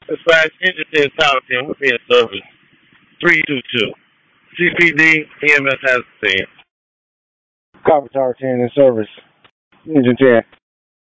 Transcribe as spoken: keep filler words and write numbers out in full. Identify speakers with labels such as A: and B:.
A: Dispatch engine ten Tower ten, we'll be in service. three two two. C P D, E M S has the scene.
B: Copper Tower ten in service. Engine ten.